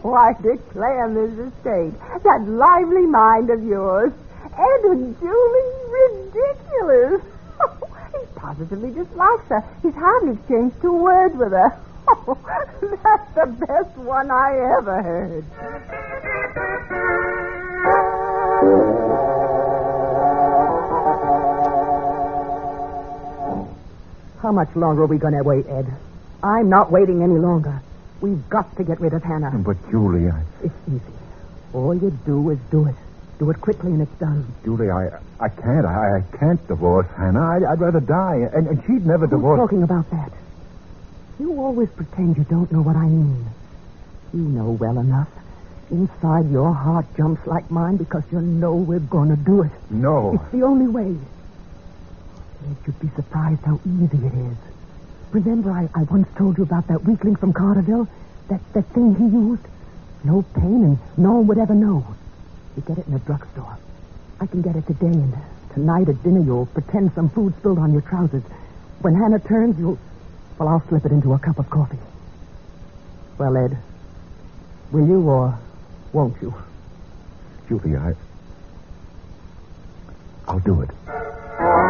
Oh, I declare, Mrs. Tate, that lively mind of yours. Ed and Julie, ridiculous. He positively dislikes her. He's hardly exchanged 2 words with her. Oh, that's the best one I ever heard. How much longer are we going to wait, Ed? I'm not waiting any longer. We've got to get rid of Hannah. But, Julie, It's easy. All you do is do it. Do it quickly and it's done. Julie, I can't. I can't divorce Hannah. I'd rather die. And she'd never divorce... Who's talking about that? You always pretend you don't know what I mean. You know well enough. Inside your heart jumps like mine because you know we're going to do it. No. It's the only way. Ed, you'd be surprised how easy it is. Remember I once told you about that weakling from Carterville? That thing he used? No pain and no one would ever know. You get it in a drugstore. I can get it today, and tonight at dinner you'll pretend some food spilled on your trousers. When Hannah turns, well, I'll slip it into a cup of coffee. Well, Ed, will you or won't you? Julie, I'll do it.